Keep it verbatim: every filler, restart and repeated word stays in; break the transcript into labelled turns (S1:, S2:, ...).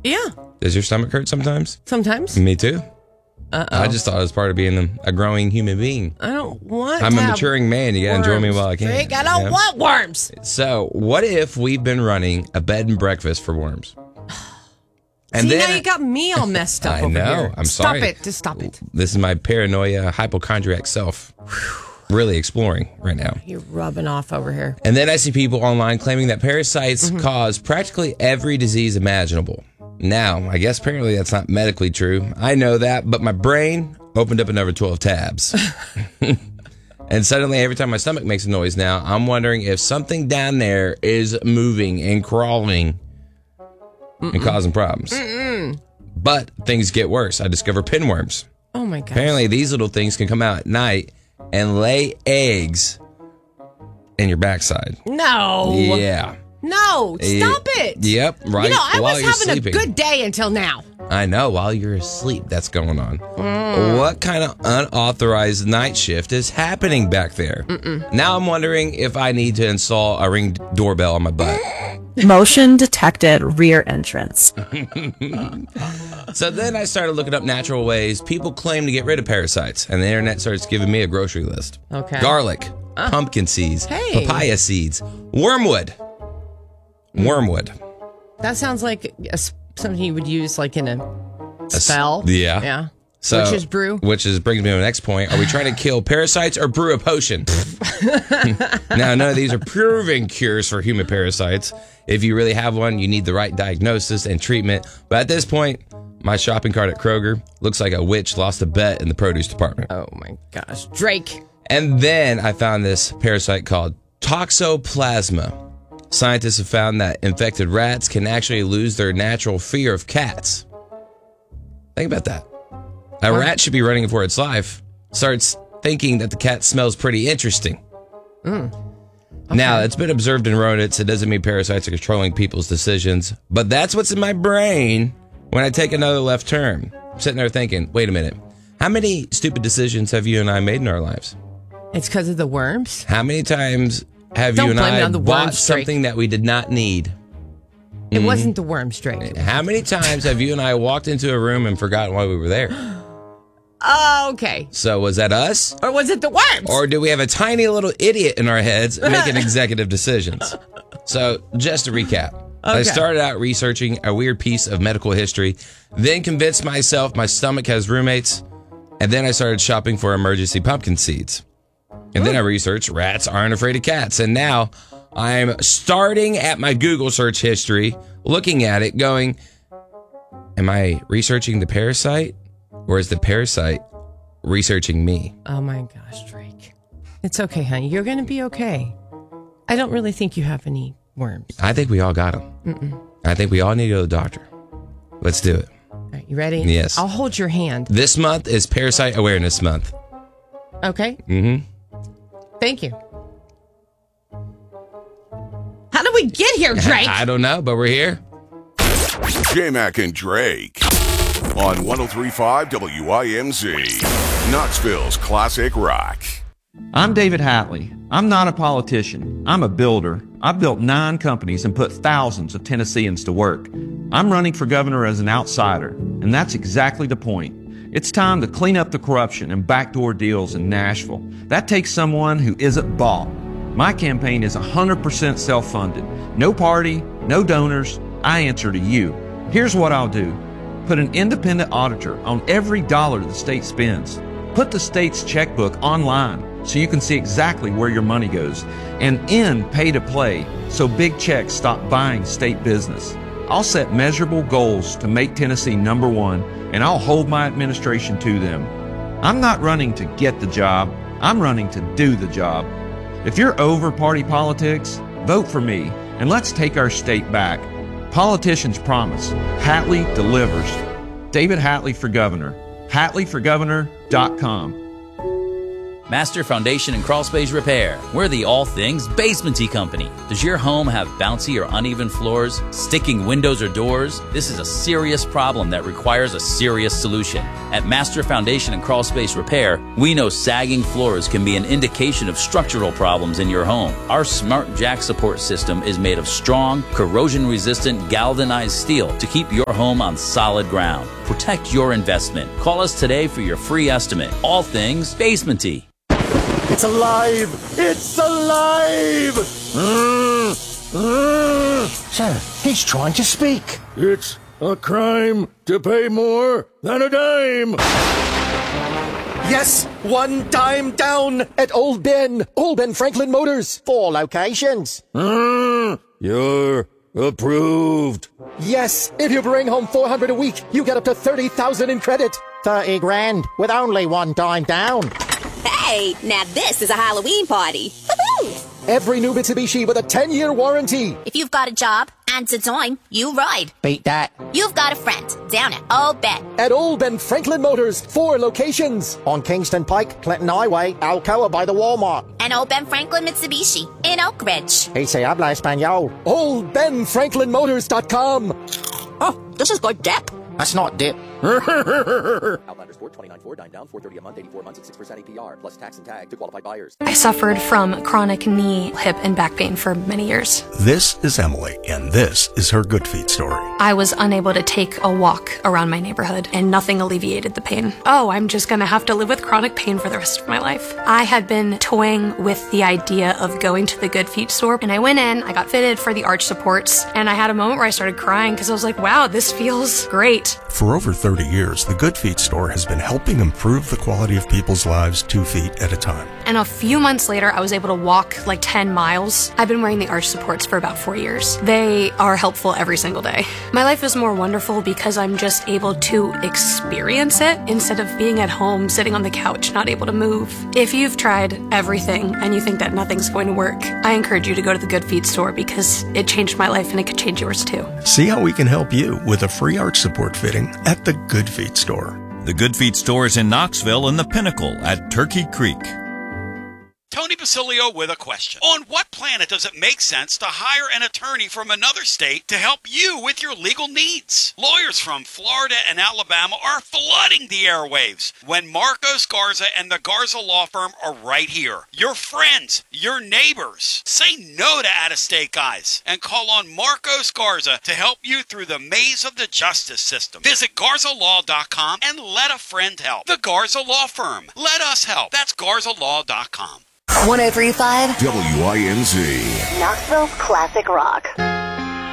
S1: Yeah.
S2: Does your stomach hurt sometimes?
S1: Sometimes.
S2: Me too.
S1: Uh-oh.
S2: I just thought it was part of being a growing human being.
S1: I don't want
S2: I'm
S1: to
S2: a
S1: have
S2: maturing man. You got to enjoy me while I can.
S1: Drake, I don't
S2: yeah?
S1: want worms.
S2: So, what if we've been running a bed and breakfast for worms?
S1: And See, now you got me all messed up
S2: I
S1: over
S2: know.
S1: here.
S2: I'm
S1: stop
S2: sorry.
S1: Stop it. Just stop it.
S2: This is my paranoia hypochondriac self really exploring right now.
S1: You're rubbing off over here.
S2: And then I see people online claiming that parasites
S1: Mm-hmm.
S2: cause practically every disease imaginable. Now, I guess apparently that's not medically true. I know that, but my brain opened up another twelve tabs. And suddenly, every time my stomach makes a noise now, I'm wondering if something down there is moving and crawling Mm-mm. and causing problems. Mm-mm. But things get worse. I discover pinworms.
S1: Oh, my gosh.
S2: Apparently, these little things can come out at night and lay eggs in your backside.
S1: No.
S2: Yeah.
S1: No, stop it.
S2: Yep, right.
S1: You know, I
S2: while
S1: was
S2: you're
S1: having
S2: sleeping.
S1: a good day until now.
S2: I know, while you're asleep, that's going on. Mm. What kind of unauthorized night shift is happening back there? Mm-mm. Now I'm wondering if I need to install a Ring doorbell on my butt.
S3: Motion detected rear entrance.
S2: So then I started looking up natural ways people claim to get rid of parasites, and the internet starts giving me a grocery list.
S1: Okay.
S2: Garlic,
S1: uh.
S2: pumpkin seeds,
S1: hey.
S2: papaya seeds, wormwood. Wormwood.
S1: That sounds like a, something you would use like in a spell.
S2: A, yeah.
S1: Yeah.
S2: So,
S1: witch's brew.
S2: Which is brings me to the next point. Are we trying to kill parasites or brew a potion? Now, none of these are proven cures for human parasites. If you really have one, you need the right diagnosis and treatment. But at this point, my shopping cart at Kroger looks like a witch lost a bet in the produce department.
S1: Oh my gosh. Drake.
S2: And then I found this parasite called Toxoplasma. Scientists have found that infected rats can actually lose their natural fear of cats. Think about that. A
S1: What?
S2: rat should be running for its life, starts thinking that the cat smells pretty interesting.
S1: Mm. Okay.
S2: Now, it's been observed in rodents. It doesn't mean parasites are controlling people's decisions, but that's what's in my brain when I take another left turn. I'm sitting there thinking, wait a minute. How many stupid decisions have you and I made in our lives?
S1: It's because of the worms?
S2: How many times have
S1: Don't
S2: you and
S1: blame it
S2: I
S1: on the
S2: bought
S1: worms, Drake.
S2: something that we did not need?
S1: It
S2: Mhm.
S1: wasn't the worms, Drake.
S2: How many times have you and I walked into a room and forgotten why we were there?
S1: Oh, okay.
S2: So was that us?
S1: Or was it the worms?
S2: Or do we have a tiny little idiot in our heads making executive decisions? So just to recap, I
S1: Okay.
S2: started out researching a weird piece of medical history, then convinced myself my stomach has roommates, and then I started shopping for emergency pumpkin seeds. And then I researched rats aren't afraid of cats. And now I'm starting at my Google search history, looking at it, going, am I researching the parasite? Or is the parasite researching me?
S1: Oh my gosh, Drake. It's okay, honey. You're going to be okay. I don't really think you have any worms.
S2: I think we all got them. Mm-mm. I think we all need to go to the doctor. Let's do it.
S1: All right, you ready?
S2: Yes.
S1: I'll hold your hand.
S2: This month is Parasite Awareness Month.
S1: Okay.
S2: Mm-hmm.
S1: Thank you. How did we get here, Drake?
S2: I don't know, but we're here.
S4: J-Mac and Drake on one oh three point five W I M Z, Knoxville's classic rock.
S5: I'm David Hatley. I'm not a politician. I'm a builder. I've built nine companies and put thousands of Tennesseans to work. I'm running for governor as an outsider, and that's exactly the point. It's time to clean up the corruption and backdoor deals in Nashville. That takes someone who isn't bought. My campaign is one hundred percent self-funded. No party, no donors. I answer to you. Here's what I'll do. Put an independent auditor on every dollar the state spends. Put the state's checkbook online so you can see exactly where your money goes. And end pay-to-play so big checks stop buying state business. I'll set measurable goals to make Tennessee number one, and I'll hold my administration to them. I'm not running to get the job. I'm running to do the job. If you're over party politics, vote for me, and let's take our state back. Politicians promise. Hatley delivers. David Hatley for governor. Hatley for governor dot com.
S6: Master Foundation and Crawl Space Repair. We're the all things basement-y company. Does your home have bouncy or uneven floors, sticking windows or doors? This is a serious problem that requires a serious solution. At Master Foundation and Crawl Space Repair, we know sagging floors can be an indication of structural problems in your home. Our Smart Jack support system is made of strong, corrosion-resistant galvanized steel to keep your home on solid ground. Protect your investment. Call us today for your free estimate. All things basement-y.
S7: It's alive! It's alive! Mm, mm. Sir, he's trying to speak. It's a crime to pay more than a dime. Yes, one dime down at Old Ben. Old Ben Franklin Motors. Four locations. Mm, you're approved. Yes, if you bring home four hundred a week, you get up to thirty thousand in credit. thirty grand with only one dime down.
S8: Hey, now this is a Halloween party. Woohoo!
S7: Every new Mitsubishi with a ten-year warranty.
S8: If you've got a job and a dime, you ride.
S7: Beat that.
S8: You've got a friend down at Old Ben.
S7: At Old Ben Franklin Motors, four locations. On Kingston Pike, Clinton Highway, Alcoa by the Walmart.
S8: And Old Ben Franklin Mitsubishi in Oak Ridge.
S7: Y se habla español. Old Ben Franklin Motors dot com.
S8: Oh, this is good dip.
S7: That's not dip.
S9: Outlander Sport twenty-nine four, dine down, four thirty a month, eighty-four months at six percent A P R, plus tax and tag to qualified buyers.
S10: I suffered from chronic knee, hip, and back pain for many years.
S11: This is Emily, and this is her Good Feet story.
S10: I was unable to take a walk around my neighborhood, and nothing alleviated the pain. Oh, I'm just gonna have to live with chronic pain for the rest of my life. I had been toying with the idea of going to the Good Feet store, and I went in, I got fitted for the arch supports, and I had a moment where I started crying because I was like, wow, this feels great.
S11: For over thirty years, the Good Feet store has been helping improve the quality of people's lives two feet at a time.
S10: And a few months later, I was able to walk like ten miles. I've been wearing the arch supports for about four years. They are helpful every single day. My life is more wonderful because I'm just able to experience it instead of being at home, sitting on the couch, not able to move. If you've tried everything and you think that nothing's going to work, I encourage you to go to the Good Feet store because it changed my life and it could change yours too.
S11: See how we can help you with a free arch support fitting at the Good Feet store.
S12: The Good Feet store is in Knoxville and the Pinnacle at Turkey Creek.
S13: Tony Basilio with a question. On what planet does it make sense to hire an attorney from another state to help you with your legal needs? Lawyers from Florida and Alabama are flooding the airwaves when Marcos Garza and the Garza Law Firm are right here. Your friends, your neighbors. Say no to out-of-state guys and call on Marcos Garza to help you through the maze of the justice system. Visit Garza Law dot com and let a friend help. The Garza Law Firm. Let us help. That's Garza Law dot com.
S14: one oh three point five
S4: W I N Z.
S14: Knoxville's Classic Rock.